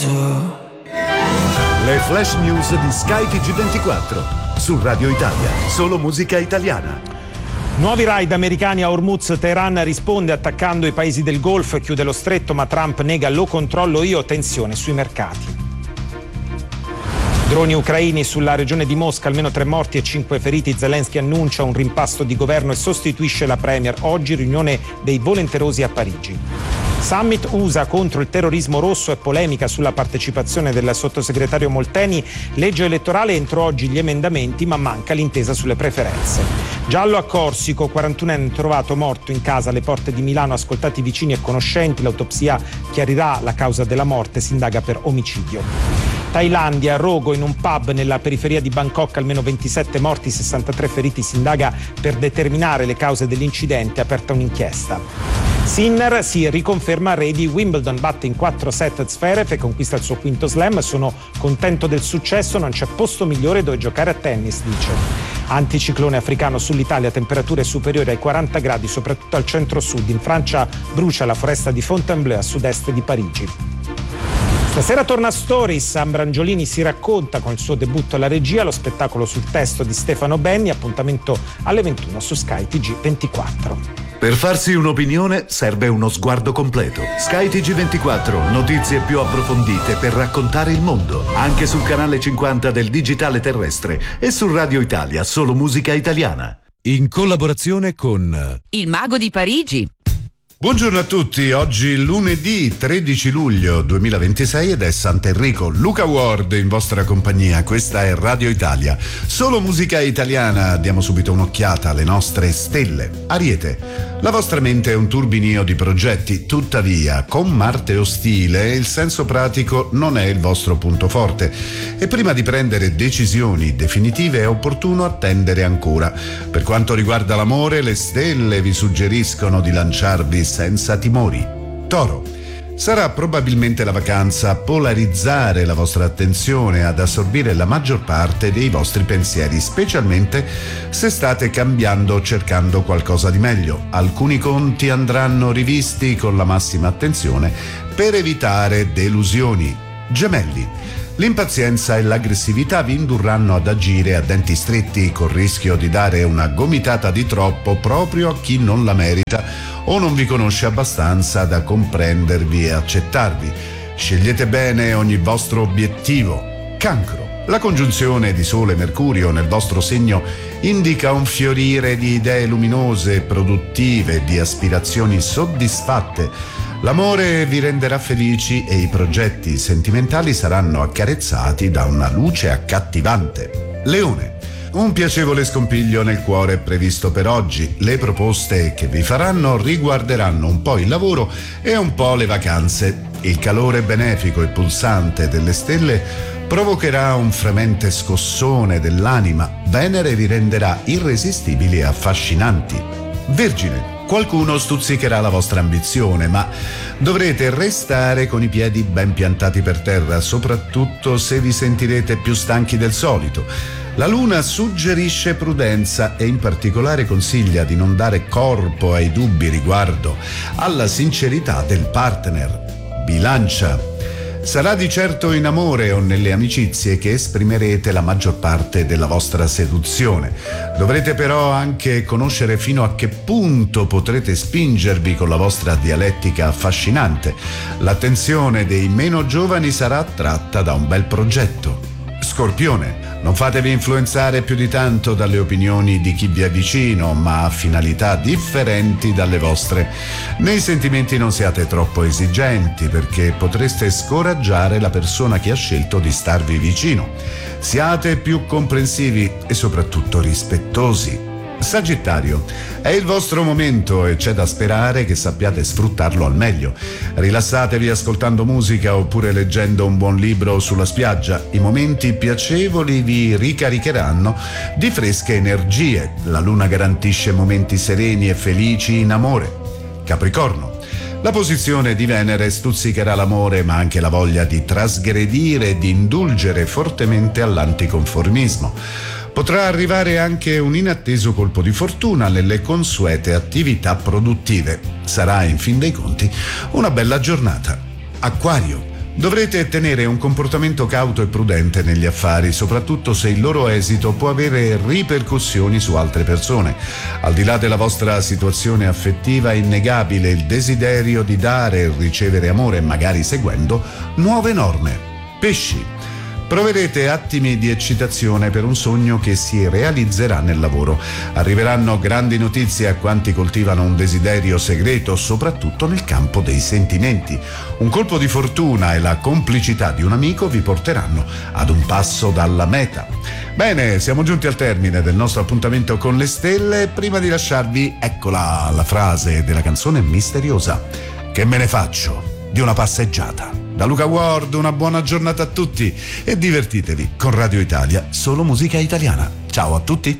peggio. Le flash news di Sky TG24 su Radio Italia, solo musica italiana. Nuovi raid americani a Hormuz. Teheran risponde attaccando i paesi del Golfo e chiude lo stretto, ma Trump nega lo controllo io, tensione sui mercati. Droni ucraini sulla regione di Mosca, almeno 3 morti e 5 feriti. Zelensky annuncia un rimpasto di governo e sostituisce la premier. Oggi riunione dei volenterosi a Parigi. Summit USA contro il terrorismo rosso e polemica sulla partecipazione del sottosegretario Molteni. Legge elettorale, entro oggi gli emendamenti, ma manca l'intesa sulle preferenze. Giallo a Corsico, 41enne trovato morto in casa alle porte di Milano, ascoltati vicini e conoscenti. L'autopsia chiarirà la causa della morte, si indaga per omicidio. Thailandia, rogo in un pub nella periferia di Bangkok, almeno 27 morti, 63 feriti, si indaga per determinare le cause dell'incidente, aperta un'inchiesta. Sinner si riconferma re di Wimbledon, batte in 4 set Zverev e conquista il suo quinto slam. Sono contento del successo, non c'è posto migliore dove giocare a tennis, dice. Anticiclone africano sull'Italia, temperature superiori ai 40 gradi, soprattutto al centro-sud. In Francia brucia la foresta di Fontainebleau a sud-est di Parigi. Stasera torna Stories, Ambrangiolini si racconta con il suo debutto alla regia, lo spettacolo sul testo di Stefano Benni, appuntamento alle 21 su Sky TG24. Per farsi un'opinione serve uno sguardo completo. Sky TG24, notizie più approfondite per raccontare il mondo, anche sul canale 50 del digitale terrestre e su Radio Italia, solo musica italiana. In collaborazione con Il Mago di Parigi. Buongiorno a tutti, oggi lunedì 13 luglio 2026 ed è Sant'Enrico. Luca Ward in vostra compagnia, questa è Radio Italia, solo musica italiana. Diamo subito un'occhiata alle nostre stelle. Ariete, la vostra mente è un turbinio di progetti, tuttavia con Marte ostile il senso pratico non è il vostro punto forte e prima di prendere decisioni definitive è opportuno attendere ancora. Per quanto riguarda l'amore, le stelle vi suggeriscono di lanciarvi senza timori. Toro, sarà probabilmente la vacanza a polarizzare la vostra attenzione, ad assorbire la maggior parte dei vostri pensieri, specialmente se state cambiando o cercando qualcosa di meglio. Alcuni conti andranno rivisti con la massima attenzione per evitare delusioni. Gemelli, l'impazienza e l'aggressività vi indurranno ad agire a denti stretti, col rischio di dare una gomitata di troppo proprio a chi non la merita o non vi conosce abbastanza da comprendervi e accettarvi. Scegliete bene ogni vostro obiettivo. Cancro, la congiunzione di Sole e Mercurio nel vostro segno indica un fiorire di idee luminose, produttive, di aspirazioni soddisfatte. L'amore vi renderà felici e i progetti sentimentali saranno accarezzati da una luce accattivante. Leone, un piacevole scompiglio nel cuore è previsto per oggi. Le proposte che vi faranno riguarderanno un po' il lavoro e un po' le vacanze. Il calore benefico e pulsante delle stelle provocherà un fremente scossone dell'anima. Venere vi renderà irresistibili e affascinanti. Vergine, qualcuno stuzzicherà la vostra ambizione, ma dovrete restare con i piedi ben piantati per terra, soprattutto se vi sentirete più stanchi del solito. La luna suggerisce prudenza e in particolare consiglia di non dare corpo ai dubbi riguardo alla sincerità del partner. Bilancia, sarà di certo in amore o nelle amicizie che esprimerete la maggior parte della vostra seduzione. Dovrete però anche conoscere fino a che punto potrete spingervi con la vostra dialettica affascinante. L'attenzione dei meno giovani sarà attratta da un bel progetto. Scorpione, non fatevi influenzare più di tanto dalle opinioni di chi vi è vicino, ma ha finalità differenti dalle vostre. Nei sentimenti non siate troppo esigenti, perché potreste scoraggiare la persona che ha scelto di starvi vicino. Siate più comprensivi e soprattutto rispettosi. Sagittario, è il vostro momento e c'è da sperare che sappiate sfruttarlo al meglio. Rilassatevi ascoltando musica oppure leggendo un buon libro sulla spiaggia. I momenti piacevoli vi ricaricheranno di fresche energie. La luna garantisce momenti sereni e felici in amore. Capricorno, la posizione di Venere stuzzicherà l'amore, ma anche la voglia di trasgredire e di indulgere fortemente all'anticonformismo. Potrà arrivare anche un inatteso colpo di fortuna nelle consuete attività produttive. Sarà, in fin dei conti, una bella giornata. Acquario, Dovrete tenere un comportamento cauto e prudente negli affari, soprattutto se il loro esito può avere ripercussioni su altre persone. Al di là della vostra situazione affettiva è innegabile il desiderio di dare e ricevere amore, magari seguendo nuove norme. Pesci. Proverete attimi di eccitazione per un sogno che si realizzerà nel lavoro. Arriveranno grandi notizie a quanti coltivano un desiderio segreto, soprattutto nel campo dei sentimenti. Un colpo di fortuna e la complicità di un amico vi porteranno ad un passo dalla meta. Bene, siamo giunti al termine del nostro appuntamento con le stelle. Prima di lasciarvi, eccola la frase della canzone misteriosa. Che me ne faccio di una passeggiata? Da Luca Ward, una buona giornata a tutti e divertitevi con Radio Italia, solo musica italiana. Ciao a tutti.